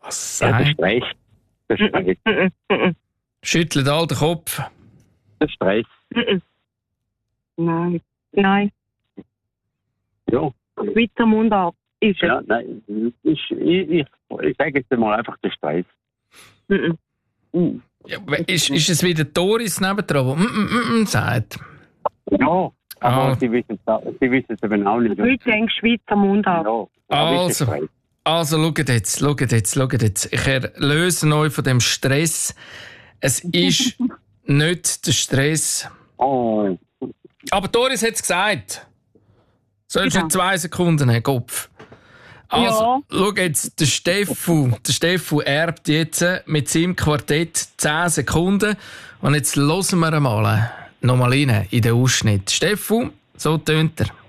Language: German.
Was Ja, der sagt? Stress. Der Stress. Schüttelt all den Kopf. Der Stress. Nein. Ja. Schweizer Mundart ist es. Ja, nein. Ich sage jetzt mal einfach der Stress. Ja, ist es wieder Doris nebendran, die sagt? Ja, aber Ah. sie wissen es eben auch nicht. Ich denke Schweizer Mundart. Ja, aber ist der Also, Stress. schaut jetzt. Ich erlöse euch von dem Stress. Es ist nicht der Stress. Oh, Aber Doris hat es gesagt. Sollst du Ja. nicht 2 Sekunden haben, Kopf. Also, schau jetzt, der Steffu erbt jetzt mit seinem Quartett 10 Sekunden. Und jetzt hören wir mal nochmal rein in den Ausschnitt. Steffu, so tönt er.